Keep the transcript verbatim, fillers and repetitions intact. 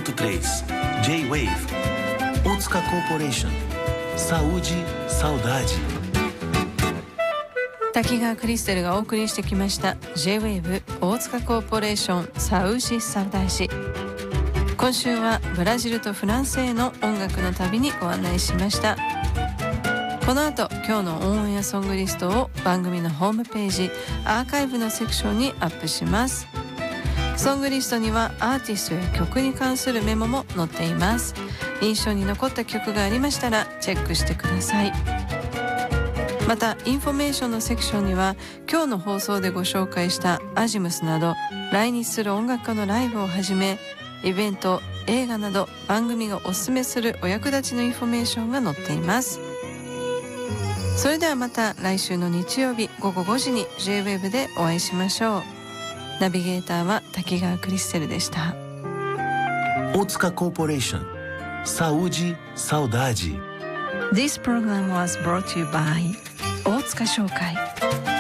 ponto três J-Wave, Otsuka Corporation, Saúde, Saudade。 滝川クリステルがお送りしてきました J-Wave 大塚コーポレーションサウジサウダイシ。今週はブラジルとフランスへの音楽の旅にご案内しました。この後今日のオンエアソングリストを番組のホームページアーカイブのセクションにアップします。ソングリストにはアーティストや曲に関するメモも載っています。印象に残った曲がありましたらチェックしてください。またインフォメーションのセクションには今日の放送でご紹介したアジムスなど来日する音楽家のライブをはじめイベント、映画など番組がおすすめするお役立ちのインフォメーションが載っています。それではまた来週の日曜日ごごごじに J-Wave でお会いしましょう。ナビゲーターは滝川クリステルでした。 Otsuka Corporation, Saúde, Saudade. This program was brought to you by 大塚商会。